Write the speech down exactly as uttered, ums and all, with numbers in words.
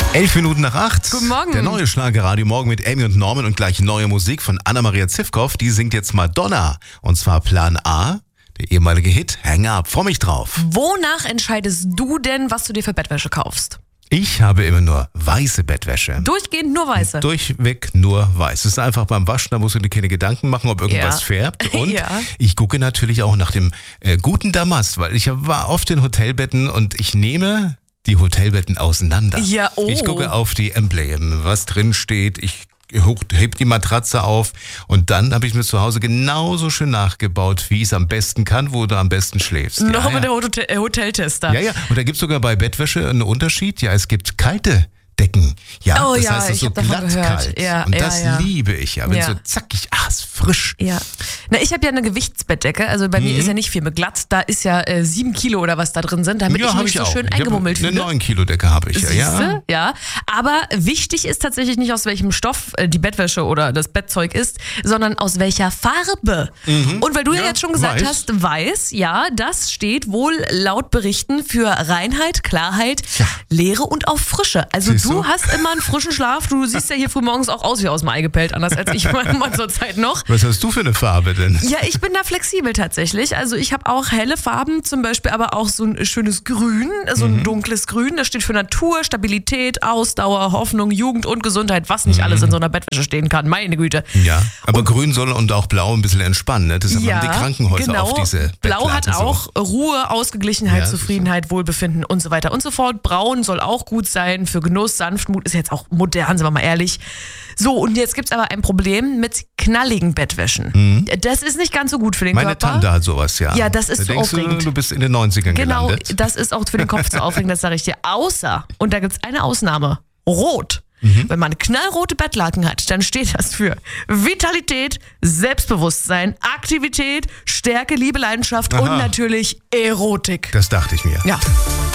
Elf Minuten nach acht. Guten Morgen. Der neue Schlagerradio Morgen mit Amy und Norman und gleich neue Musik von Anna-Maria Zivkow. Die singt jetzt Madonna. Und zwar Plan A, der ehemalige Hit Hang Up. Freu mich drauf. Wonach entscheidest du denn, was du dir für Bettwäsche kaufst? Ich habe immer nur weiße Bettwäsche. Durchgehend nur weiße? Durchweg nur weiß. Es ist einfach beim Waschen, da musst du dir keine Gedanken machen, ob irgendwas Ja. färbt. Und Ja. ich gucke natürlich auch nach dem äh, guten Damast, weil ich war oft in Hotelbetten und ich nehme die Hotelbetten auseinander. Ja, oh. Ich gucke auf die Emblem, was drin steht. Ich heb die Matratze auf und dann habe ich mir zu Hause genauso schön nachgebaut, wie ich es am besten kann, wo du am besten schläfst. Noch ja, mit ja. der Hotel- äh, Hoteltester. Ja, ja. Und da gibt es sogar bei Bettwäsche einen Unterschied. Ja, es gibt kalte Decken. Ja, Oh das ja, heißt, es ist ich so hab davon glatt gehört. kalt. Ja, und ja, das ja. liebe ich ja. Wenn Ja. so zackig, ah, ist frisch. Ja. Na, ich habe ja eine Gewichtsbettdecke, also bei mir ist ja nicht viel mit glatt, da ist ja äh, sieben Kilo oder was da drin sind, damit ja, ich hab mich ich so auch. schön Ich hab eingemummelt eine fühle. neun Kilo Decke habe ich ja. ja. Siehste? Ja. Aber wichtig ist tatsächlich nicht, aus welchem Stoff äh, die Bettwäsche oder das Bettzeug ist, sondern aus welcher Farbe. Und weil du ja, Ja, jetzt schon gesagt weiß. hast, weiß, ja, das steht wohl laut Berichten für Reinheit, Klarheit, Ja. Leere und auch Frische. Also Siehst du, du? hast immer einen frischen Schlaf, du siehst ja hier früh morgens auch aus wie aus dem Ei gepellt, anders als ich mal zur Zeit noch. Was hast du für eine Farbe denn? Ja, ich bin da flexibel tatsächlich. Also ich habe auch helle Farben, zum Beispiel aber auch so ein schönes Grün, so ein dunkles Grün. Das steht für Natur, Stabilität, Ausdauer, Hoffnung, Jugend und Gesundheit, was nicht alles in so einer Bettwäsche stehen kann. Meine Güte. Ja, aber grün soll und auch blau ein bisschen entspannen. Ne? Deshalb haben die Krankenhäuser genau. auf diese Blau hat Bettlaken auch Ruhe, Ausgeglichenheit, Ja, Zufriedenheit, Wohlbefinden und so weiter und so fort. Braun soll auch gut sein für Genuss, Sanftmut, ist jetzt auch modern, sind wir mal ehrlich. So, und jetzt gibt's aber ein Problem mit knalligen Bettwäschen. Das ist nicht ganz so gut für den Meine Körper. Tante hat sowas, ja. Ja, das ist da so denkst aufregend. Du, du bist in den neunzigern Genau, gelandet. das ist auch für den Kopf zu aufregend, das sage ich dir. Außer, und da gibt's eine Ausnahme, Rot. Wenn man knallrote Bettlaken hat, dann steht das für Vitalität, Selbstbewusstsein, Aktivität, Stärke, Liebe, Leidenschaft Aha. und natürlich Erotik. Das dachte ich mir. Ja.